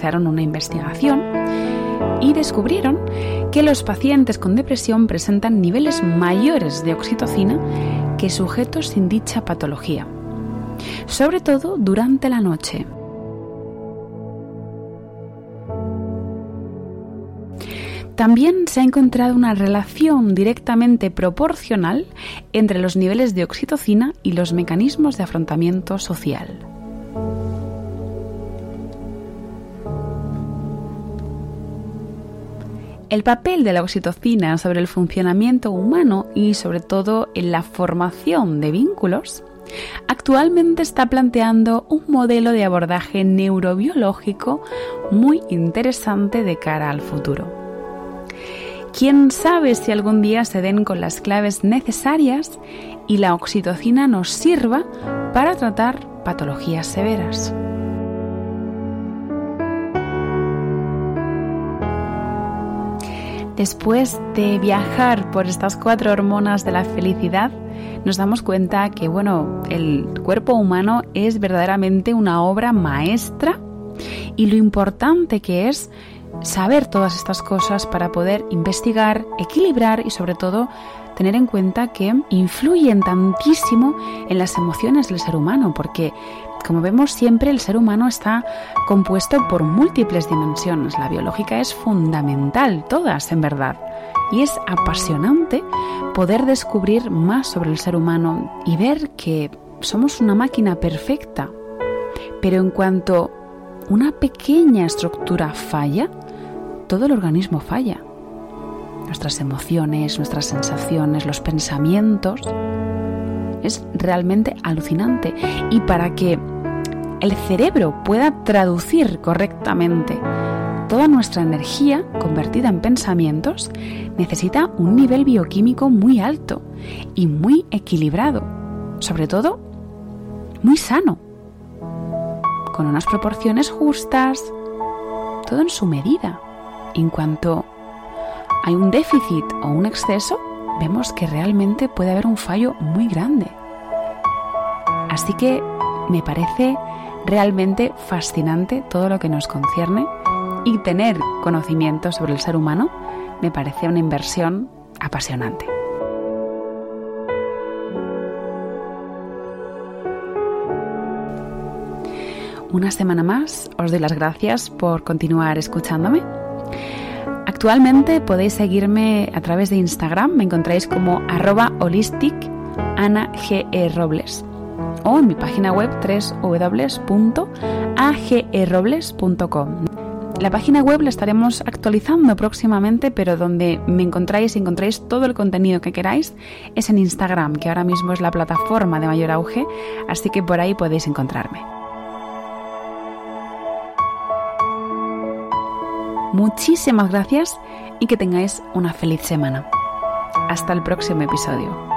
realizaron una investigación y descubrieron que los pacientes con depresión presentan niveles mayores de oxitocina que sujetos sin dicha patología, sobre todo durante la noche. También se ha encontrado una relación directamente proporcional entre los niveles de oxitocina y los mecanismos de afrontamiento social. El papel de la oxitocina sobre el funcionamiento humano y sobre todo en la formación de vínculos, actualmente está planteando un modelo de abordaje neurobiológico muy interesante de cara al futuro. ¿Quién sabe si algún día se den con las claves necesarias y la oxitocina nos sirva para tratar patologías severas? Después de viajar por estas 4 hormonas de la felicidad, nos damos cuenta que, el cuerpo humano es verdaderamente una obra maestra y lo importante que es saber todas estas cosas para poder investigar, equilibrar y sobre todo tener en cuenta que influyen tantísimo en las emociones del ser humano, porque como vemos siempre el ser humano está compuesto por múltiples dimensiones. La biológica es fundamental, todas en verdad, y es apasionante poder descubrir más sobre el ser humano y ver que somos una máquina perfecta, pero en cuanto una pequeña estructura falla, todo el organismo falla. Nuestras emociones, nuestras sensaciones, los pensamientos. Es realmente alucinante. Y para que el cerebro pueda traducir correctamente toda nuestra energía convertida en pensamientos, necesita un nivel bioquímico muy alto y muy equilibrado. Sobre todo, muy sano. Con unas proporciones justas, todo en su medida. En cuanto hay un déficit o un exceso, vemos que realmente puede haber un fallo muy grande. Así que me parece realmente fascinante todo lo que nos concierne y tener conocimiento sobre el ser humano me parece una inversión apasionante. Una semana más os doy las gracias por continuar escuchándome. Actualmente podéis seguirme a través de Instagram, me encontráis como @holisticanagerobles o en mi página web www.agerobles.com. La página web la estaremos actualizando próximamente, pero donde me encontráis todo el contenido que queráis es en Instagram, que ahora mismo es la plataforma de mayor auge, así que por ahí podéis encontrarme. Muchísimas gracias y que tengáis una feliz semana. Hasta el próximo episodio.